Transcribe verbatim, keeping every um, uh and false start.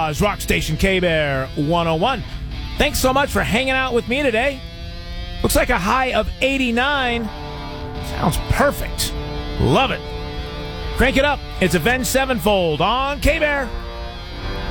Omaha's rock station K-Bear one oh one. Thanks so much for hanging out with me today. Looks like a high of eighty-nine. Sounds perfect. Love it. Crank it up. It's Avenged Sevenfold on K-Bear.